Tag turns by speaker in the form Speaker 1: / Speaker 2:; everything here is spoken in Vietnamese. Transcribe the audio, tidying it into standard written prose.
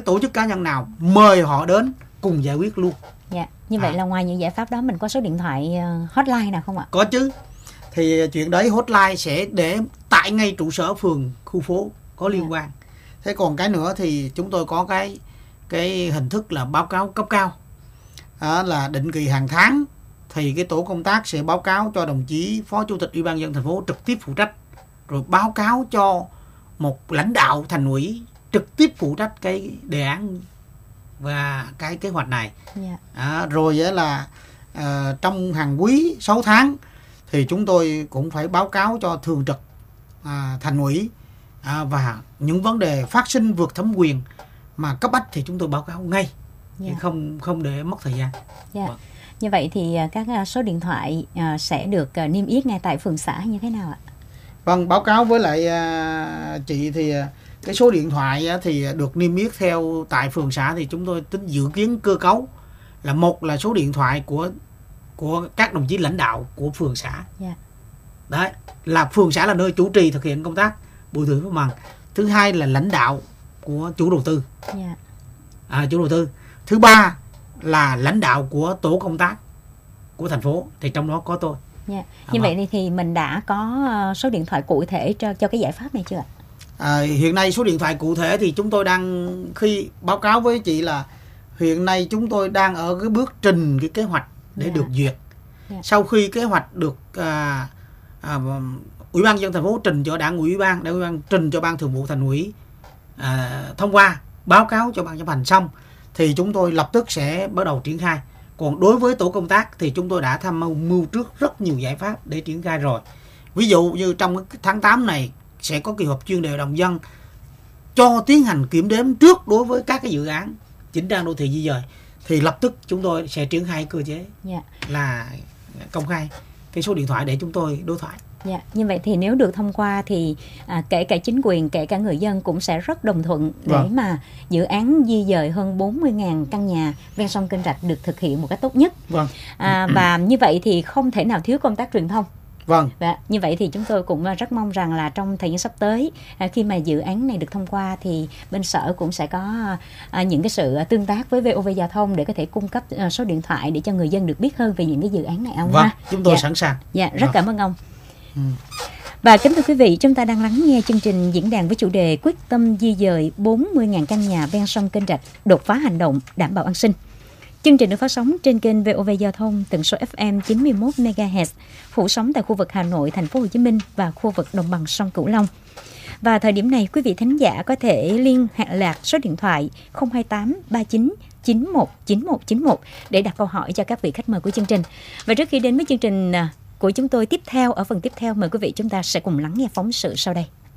Speaker 1: tổ chức cá nhân nào mời họ đến cùng giải quyết luôn.
Speaker 2: Dạ. Như vậy là ngoài những giải pháp đó mình có số điện thoại hotline nào không ạ?
Speaker 1: Có chứ. Thì chuyện đấy hotline sẽ để tại ngay trụ sở phường, khu phố có liên quan. Thế còn cái nữa thì chúng tôi có cái hình thức là báo cáo cấp cao. Là định kỳ hàng tháng thì cái tổ công tác sẽ báo cáo cho đồng chí Phó Chủ tịch Ủy ban nhân dân thành phố trực tiếp phụ trách, rồi báo cáo cho một lãnh đạo thành ủy trực tiếp phụ trách cái đề án và cái kế hoạch này. Rồi là trong hàng quý 6 tháng thì chúng tôi cũng phải báo cáo cho thường trực thành ủy, và những vấn đề phát sinh vượt thẩm quyền mà cấp bách thì chúng tôi báo cáo ngay, chứ không để mất thời gian.
Speaker 2: Như vậy thì các số điện thoại sẽ được niêm yết ngay tại phường xã như thế nào ạ?
Speaker 1: Vâng, báo cáo với lại chị thì cái số điện thoại thì được niêm yết theo tại phường xã thì chúng tôi tính dự kiến cơ cấu là một là số điện thoại của các đồng chí lãnh đạo của phường xã. Đấy, là phường xã là nơi chủ trì thực hiện công tác bồi thường giải phóng mặt bằng. Thứ hai là lãnh đạo của chủ đầu tư. Chủ đầu tư. Thứ ba là lãnh đạo của tổ công tác của thành phố, thì trong đó có tôi.
Speaker 2: Như vậy thì mình đã có số điện thoại cụ thể cho cái giải pháp này chưa ạ?
Speaker 1: Hiện nay số điện thoại cụ thể thì chúng tôi đang, khi báo cáo với chị là hiện nay chúng tôi đang ở cái bước trình cái kế hoạch để được duyệt. Sau khi kế hoạch được Ủy ban nhân dân thành phố trình cho Đảng ủy ban trình cho Ban Thường vụ Thành ủy thông qua, báo cáo cho Ban chấp hành xong thì chúng tôi lập tức sẽ bắt đầu triển khai. Còn đối với tổ công tác thì chúng tôi đã tham mưu trước rất nhiều giải pháp để triển khai rồi. Ví dụ như trong tháng 8 này sẽ có kỳ họp chuyên đề hội đồng dân cho tiến hành kiểm đếm trước đối với các cái dự án chỉnh trang đô thị di dời, thì lập tức chúng tôi sẽ triển khai cơ chế là công khai cái số điện thoại để chúng tôi đối thoại.
Speaker 2: Như vậy thì nếu được thông qua thì kể cả chính quyền, kể cả người dân cũng sẽ rất đồng thuận để mà dự án di dời hơn 40.000 căn nhà ven sông Kênh Rạch được thực hiện một cách tốt nhất. Và như vậy thì không thể nào thiếu công tác truyền thông. Như vậy thì chúng tôi cũng rất mong rằng là trong thời gian sắp tới, khi mà dự án này được thông qua thì bên sở cũng sẽ có những cái sự tương tác với VOV Giao thông để có thể cung cấp số điện thoại để cho người dân được biết hơn về những cái dự án này ông ha.
Speaker 1: Chúng tôi sẵn sàng.
Speaker 2: Rất cảm ơn ông. Và kính thưa quý vị, chúng ta đang lắng nghe chương trình diễn đàn với chủ đề quyết tâm di dời 40.000 căn nhà ven sông Kênh Rạch, đột phá hành động đảm bảo an sinh. Chương trình được phát sóng trên kênh VOV Giao thông tần số FM 91 MHz, phủ sóng tại khu vực Hà Nội, Thành phố Hồ Chí Minh và khu vực đồng bằng sông Cửu Long. Và thời điểm này, quý vị thính giả có thể liên hệ lạc số điện thoại 028 39 91 91 91 để đặt câu hỏi cho các vị khách mời của chương trình. Và trước khi đến với chương trình của chúng tôi tiếp theo, ở phần tiếp theo, mời quý vị chúng ta sẽ cùng lắng nghe phóng sự sau đây.